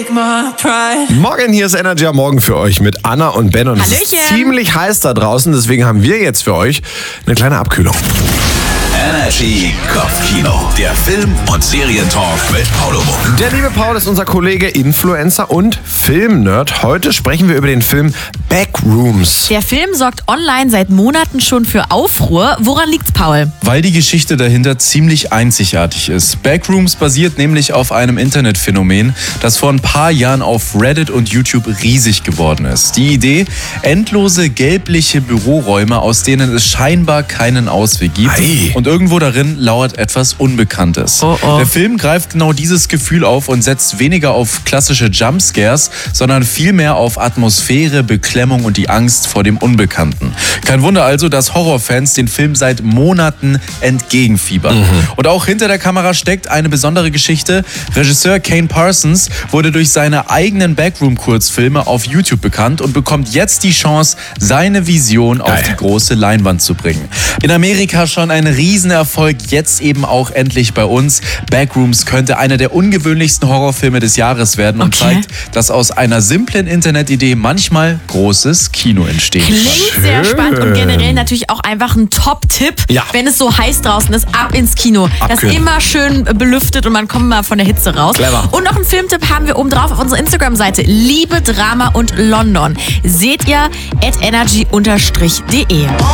Morgen, hier ist Energy am Morgen für euch mit Anna und Ben. Und es ist ziemlich heiß da draußen, deswegen haben wir jetzt für euch eine kleine Abkühlung. Energy Kopfkino, der Film- und Serientalk mit Paul Obock. Der liebe Paul ist unser Kollege, Influencer und Filmnerd. Heute sprechen wir über den Film Backrooms. Der Film sorgt online seit Monaten schon für Aufruhr. Woran liegt's, Paul? Weil die Geschichte dahinter ziemlich einzigartig ist. Backrooms basiert nämlich auf einem Internetphänomen, das vor ein paar Jahren auf Reddit und YouTube riesig geworden ist. Die Idee: endlose gelbliche Büroräume, aus denen es scheinbar keinen Ausweg gibt. Ei. Und irgendwo darin lauert etwas Unbekanntes. Der Film greift genau dieses Gefühl auf und setzt weniger auf klassische Jumpscares, sondern vielmehr auf Atmosphäre, Beklemmung und die Angst vor dem Unbekannten. Kein Wunder also, dass Horrorfans den Film seit Monaten entgegenfiebern. Und auch hinter der Kamera steckt eine besondere Geschichte. Regisseur Kane Parsons wurde durch seine eigenen Backroom-Kurzfilme auf YouTube bekannt und bekommt jetzt die Chance, seine Vision auf die große Leinwand zu bringen. In Amerika schon ein Riesenerfolg, jetzt eben auch endlich bei uns. Backrooms könnte einer der ungewöhnlichsten Horrorfilme des Jahres werden und zeigt, dass aus einer simplen Internetidee manchmal großes Kino entsteht. Klingt sehr spannend und generell natürlich auch einfach ein Top-Tipp, wenn es so heiß draußen ist, ab ins Kino. Das ist immer schön belüftet und man kommt mal von der Hitze raus. Clever. Und noch einen Filmtipp haben wir oben drauf auf unserer Instagram-Seite. Liebe, Drama und London. Seht ihr @energy_de.